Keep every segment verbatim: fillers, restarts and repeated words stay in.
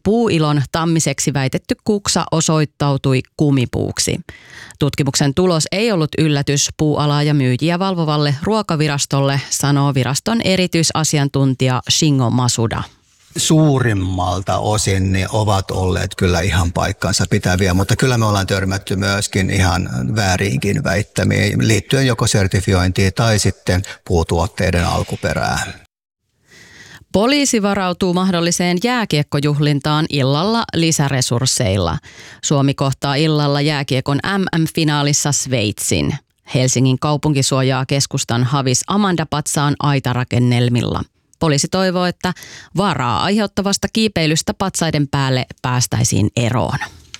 puuilon tammiseksi väitetty kuksa osoittautui kumipuuksi. Tutkimuksen tulos ei ollut yllätys puualaa ja myyjiä valvovalle ruokavirastolle, sanoo viraston erityisasiantuntija Shingo Masuda. Suurimmalta osin niin ovat olleet kyllä ihan paikkansa pitäviä, mutta kyllä me ollaan törmätty myöskin ihan vääriinkin väittämiin liittyen joko sertifiointiin tai sitten puutuotteiden alkuperään. Poliisi varautuu mahdolliseen jääkiekkojuhlintaan illalla lisäresursseilla. Suomi kohtaa illalla jääkiekon M M-finaalissa Sveitsin. Helsingin kaupunki suojaa keskustan Havis Amanda-patsaan aitarakennelmilla. Poliisi toivoo, että varaa aiheuttavasta kiipeilystä patsaiden päälle päästäisiin eroon.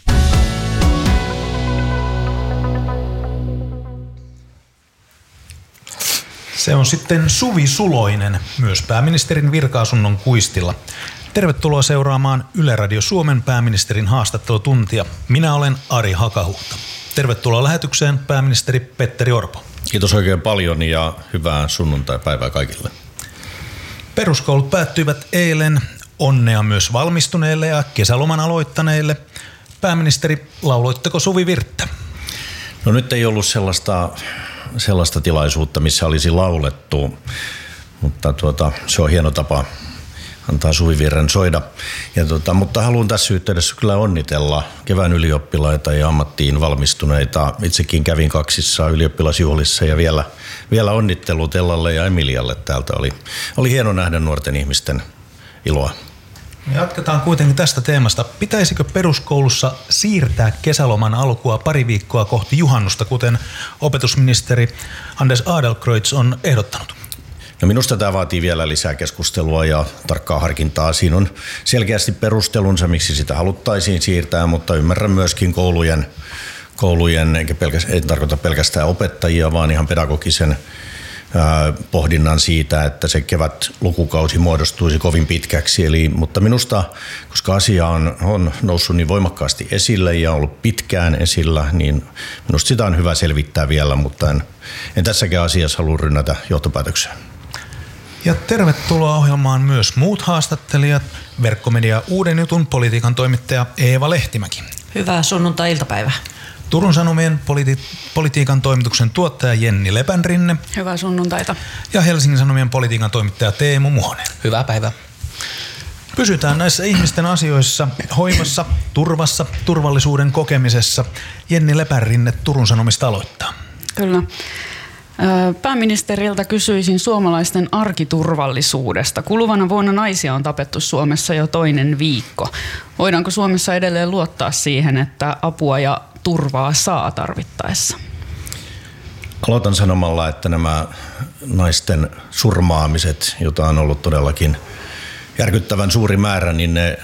Se on sitten Suvi Suloinen, myös pääministerin virka-asunnon kuistilla. Tervetuloa seuraamaan Yle Radio Suomen pääministerin haastattelutuntia. Minä olen Ari Hakahuhta. Tervetuloa lähetykseen pääministeri Petteri Orpo. Kiitos oikein paljon ja hyvää sunnuntaipäivää kaikille. Peruskoulut päättyivät eilen. Onnea myös valmistuneille ja kesäloman aloittaneille. Pääministeri, lauloitteko Suvi Virttä? No nyt ei ollut sellaista, sellaista tilaisuutta, missä olisi laulettu, mutta tuota, se on hieno tapa antaa Suvivirren soida. Ja tuota, mutta haluan tässä yhteydessä kyllä onnitella kevään ylioppilaita ja ammattiin valmistuneita. Itsekin kävin kaksissa ylioppilasjuhlissa ja vielä, vielä onnittelut Ellalle ja Emilialle täältä. Oli, oli hieno nähdä nuorten ihmisten iloa. Jatketaan kuitenkin tästä teemasta. Pitäisikö peruskoulussa siirtää kesäloman alkua pari viikkoa kohti juhannusta, kuten opetusministeri Anders Adlercreutz on ehdottanut? No minusta tämä vaatii vielä lisää keskustelua ja tarkkaa harkintaa. Siinä on selkeästi perustelunsa, miksi sitä haluttaisiin siirtää, mutta ymmärrän myöskin koulujen, koulujen eikä pelkästään, ei tarkoita pelkästään opettajia, vaan ihan pedagogisen ää, pohdinnan siitä, että se kevät lukukausi muodostuisi kovin pitkäksi. Eli, mutta minusta, koska asia on, on noussut niin voimakkaasti esille ja ollut pitkään esillä, niin minusta sitä on hyvä selvittää vielä, mutta en, en tässäkään asiassa halua rynnätä johtopäätökseen. Ja tervetuloa ohjelmaan myös muut haastattelijat. Verkkomedia Uuden jutun politiikan toimittaja Eeva Lehtimäki. Hyvää sunnuntai-iltapäivää. Turun Sanomien politi- politiikan toimituksen tuottaja Jenni Lepänrinne. Hyvää sunnuntaita. Ja Helsingin Sanomien politiikan toimittaja Teemu Muhonen. Hyvää päivää. Pysytään näissä ihmisten asioissa, hoivassa, turvassa, turvallisuuden kokemisessa. Jenni Lepänrinne Turun Sanomista aloittaa. Kyllä. Pääministeriltä kysyisin suomalaisten arkiturvallisuudesta. Kuluvana vuonna naisia on tapettu Suomessa jo toinen viikko. Voidaanko Suomessa edelleen luottaa siihen, että apua ja turvaa saa tarvittaessa? Aloitan sanomalla, että nämä naisten surmaamiset, joita on ollut todellakin järkyttävän suuri määrä, niin ne,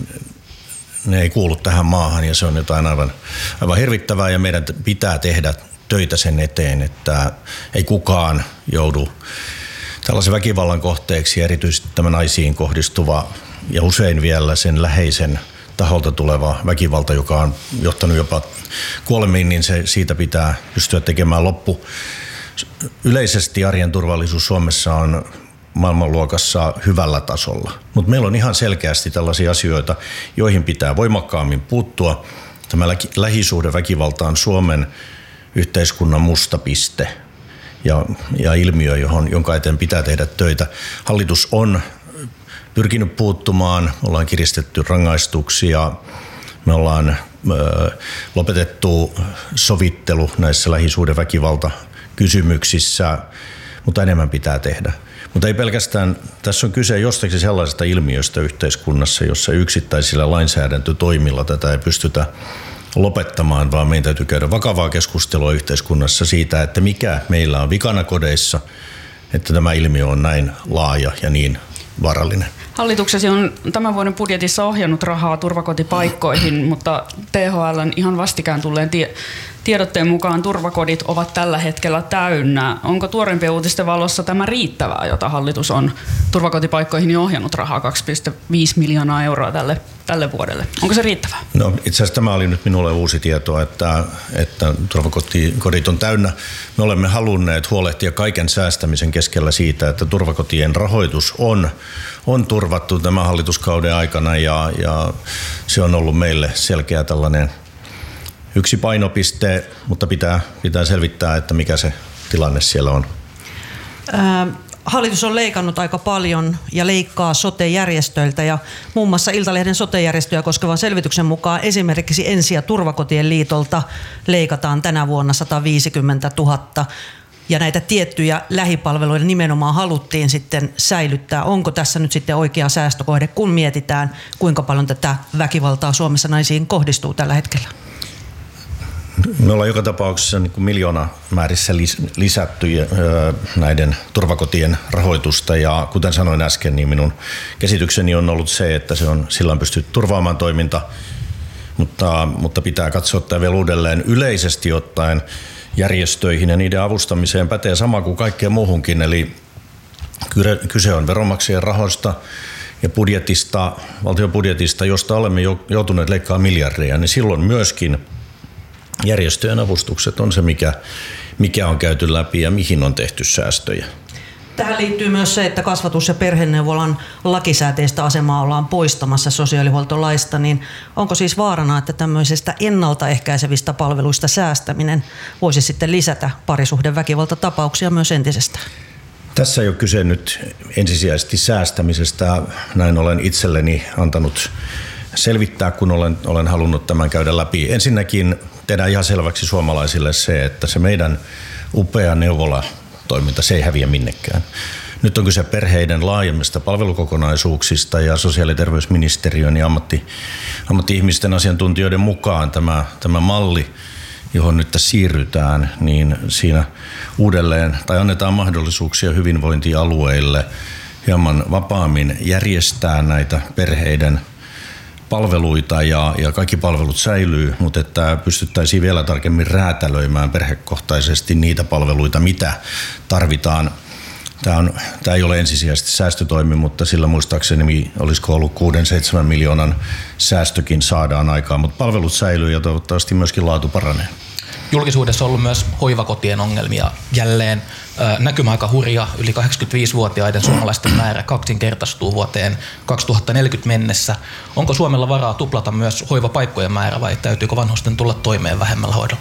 ne ei kuulu tähän maahan ja se on jotain aivan, aivan hirvittävää ja meidän pitää tehdä töitä sen eteen, että ei kukaan joudu tällaisen väkivallan kohteeksi, erityisesti tämä naisiin kohdistuva ja usein vielä sen läheisen taholta tuleva väkivalta, joka on johtanut jopa kuolemiin, niin se, siitä pitää pystyä tekemään loppu. Yleisesti arjen turvallisuus Suomessa on maailmanluokassa hyvällä tasolla, mutta meillä on ihan selkeästi tällaisia asioita, joihin pitää voimakkaammin puuttua. Tämä lähisuhdeväkivalta on Suomen yhteiskunnan musta piste ja, ja ilmiö, johon, jonka eteen pitää tehdä töitä. Hallitus on pyrkinyt puuttumaan, ollaan kiristetty rangaistuksia, me ollaan ö, lopetettu sovittelu näissä lähisuhdeväkivaltakysymyksissä, mutta enemmän pitää tehdä. Mutta ei pelkästään, tässä on kyse jostakin sellaisesta ilmiöstä yhteiskunnassa, jossa yksittäisillä lainsäädäntötoimilla tätä ei pystytä lopettamaan, vaan meidän täytyy käydä vakavaa keskustelua yhteiskunnassa siitä, että mikä meillä on vikana kodeissa, että tämä ilmiö on näin laaja ja niin vaarallinen. Hallituksesi on tämän vuoden budjetissa ohjannut rahaa turvakotipaikkoihin, mutta T H L:n ihan vastikään tulleen tie- tiedotteen mukaan turvakodit ovat tällä hetkellä täynnä. Onko tuoreimpien uutisten valossa tämä riittävää, jota hallitus on turvakotipaikkoihin jo ohjannut rahaa kaksi pilkku viisi miljoonaa euroa tälle tälle vuodelle. Onko se riittävää? No itse asiassa tämä oli nyt minulle uusi tieto, että, että turvakodit on täynnä. Me olemme halunneet huolehtia kaiken säästämisen keskellä siitä, että turvakotien rahoitus on, on turvattu tämän hallituskauden aikana ja, ja se on ollut meille selkeä tällainen yksi painopiste, mutta pitää, pitää selvittää, että mikä se tilanne siellä on. Ää, Hallitus on leikannut aika paljon ja leikkaa sote-järjestöiltä ja muun muassa Iltalehden sote-järjestöjä koskevan selvityksen mukaan esimerkiksi Ensi- ja Turvakotien liitolta leikataan tänä vuonna sata viisikymmentätuhatta ja näitä tiettyjä lähipalveluita nimenomaan haluttiin sitten säilyttää. Onko tässä nyt sitten oikea säästökohde, kun mietitään, kuinka paljon tätä väkivaltaa Suomessa naisiin kohdistuu tällä hetkellä? Me ollaan joka tapauksessa niin kuin miljoona määrissä lisätty näiden turvakotien rahoitusta ja kuten sanoin äsken, niin minun käsitykseni on ollut se, että se on silloin pystytty turvaamaan toiminta, mutta, mutta pitää katsoa tämä vielä uudelleen yleisesti ottaen järjestöihin ja niiden avustamiseen pätee sama kuin kaikkeen muuhunkin, eli kyse on veronmaksajien rahoista ja budjetista, valtion budjetista, josta olemme joutuneet leikkaamaan miljardeja, niin silloin myöskin järjestöjen avustukset on se, mikä, mikä on käyty läpi ja mihin on tehty säästöjä. Tähän liittyy myös se, että kasvatus- ja perheneuvolan lakisääteistä asemaa ollaan poistamassa sosiaalihuoltolaista, niin onko siis vaarana, että tämmöisestä ennaltaehkäisevistä palveluista säästäminen voisi sitten lisätä parisuhdeväkivaltatapauksia myös entisestään? Tässä ei ole kyse nyt ensisijaisesti säästämisestä. Näin olen itselleni antanut selvittää, kun olen, olen halunnut tämän käydä läpi. Ensinnäkin tehdään ihan selväksi suomalaisille se, että se meidän upea neuvolatoiminta, se ei häviä minnekään. Nyt on kyse perheiden laajemmista palvelukokonaisuuksista ja sosiaali- ja terveysministeriön ja ammatti, ammatti-ihmisten asiantuntijoiden mukaan tämä, tämä malli, johon nyt tässä siirrytään, niin siinä uudelleen tai annetaan mahdollisuuksia hyvinvointialueille hieman vapaammin järjestää näitä perheiden palveluita ja, ja kaikki palvelut säilyy, mutta että pystyttäisiin vielä tarkemmin räätälöimään perhekohtaisesti niitä palveluita, mitä tarvitaan. Tämä, on, tämä ei ole ensisijaisesti säästötoimi, mutta sillä muistaakseni olisiko ollut kuuden seitsemän miljoonan säästökin saadaan aikaan, mutta palvelut säilyy ja toivottavasti myöskin laatu paranee. Julkisuudessa on ollut myös hoivakotien ongelmia jälleen. Näkymä aika hurja, yli kahdeksankymmentäviisivuotiaiden suomalaisten määrä kaksinkertaistuu vuoteen kaksituhattaneljäkymmentä mennessä. Onko Suomella varaa tuplata myös hoivapaikkojen määrä vai täytyykö vanhusten tulla toimeen vähemmällä hoidolla?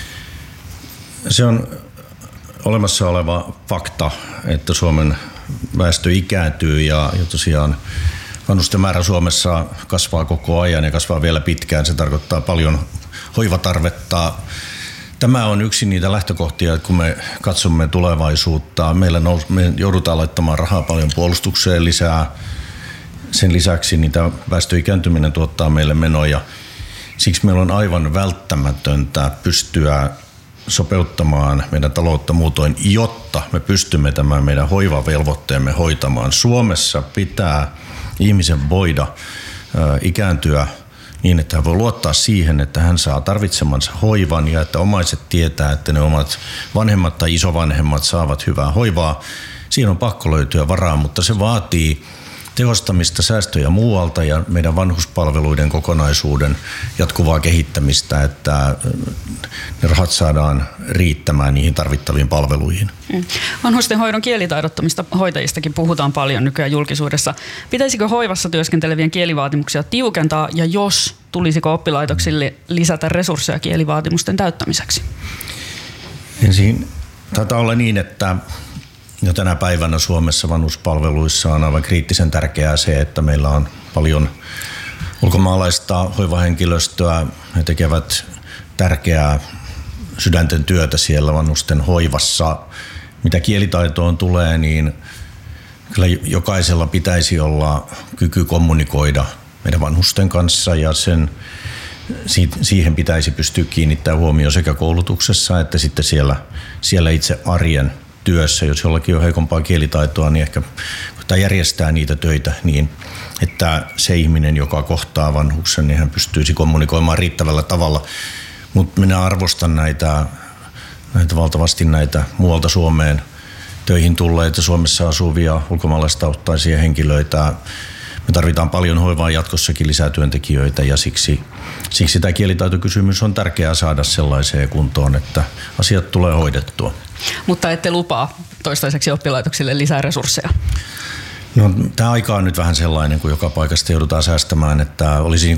Se on olemassa oleva fakta, että Suomen väestö ikääntyy ja, ja tosiaan vanhusten määrä Suomessa kasvaa koko ajan ja kasvaa vielä pitkään. Se tarkoittaa paljon hoivatarvetta. Tämä on yksi niitä lähtökohtia, että kun me katsomme tulevaisuutta, meillä nous, me joudutaan laittamaan rahaa paljon puolustukseen lisää. Sen lisäksi niitä väestöikääntyminen tuottaa meille menoja. Siksi meillä on aivan välttämätöntä pystyä sopeuttamaan meidän taloutta muutoin, jotta me pystymme tämän meidän hoivavelvoitteemme hoitamaan. Suomessa pitää ihmisen voida ö, ikääntyä niin, että hän voi luottaa siihen, että hän saa tarvitsemansa hoivan ja että omaiset tietää, että ne omat vanhemmat tai isovanhemmat saavat hyvää hoivaa. Siinä on pakko löytyä varaa, mutta se vaatii tehostamista, säästöjä muualta ja meidän vanhuspalveluiden kokonaisuuden jatkuvaa kehittämistä, että ne rahat saadaan riittämään niihin tarvittaviin palveluihin. Vanhusten hoidon kielitaidottomista hoitajistakin puhutaan paljon nykyään julkisuudessa. Pitäisikö hoivassa työskentelevien kielivaatimuksia tiukentaa ja jos, tulisiko oppilaitoksille lisätä resursseja kielivaatimusten täyttämiseksi? Ensin taitaa olla niin, että jo tänä päivänä Suomessa vanhuspalveluissa on aivan kriittisen tärkeää se, että meillä on paljon ulkomaalaista hoivahenkilöstöä. He tekevät tärkeää sydänten työtä siellä vanhusten hoivassa. Mitä kielitaitoon tulee, niin kyllä jokaisella pitäisi olla kyky kommunikoida meidän vanhusten kanssa ja sen, siihen pitäisi pystyä kiinnittämään huomioon sekä koulutuksessa että sitten siellä, siellä itse arjen työssä. Jos jollakin on heikompaa kielitaitoa, niin ehkä tai järjestää niitä töitä niin, että se ihminen, joka kohtaa vanhuksen, niin hän pystyisi kommunikoimaan riittävällä tavalla. Mutta minä arvostan näitä, näitä valtavasti näitä muualta Suomeen töihin tulleita, Suomessa asuvia ulkomaalaistaustaisia henkilöitä. me tarvitaan paljon hoivaa jatkossakin lisää työntekijöitä ja siksi, siksi tämä kielitaitokysymys on tärkeää saada sellaiseen kuntoon, että asiat tulee hoidettua. Mutta ette lupaa toistaiseksi oppilaitoksille lisää resursseja? No, tämä aika on nyt vähän sellainen, kun joka paikasta joudutaan säästämään, että olisi niin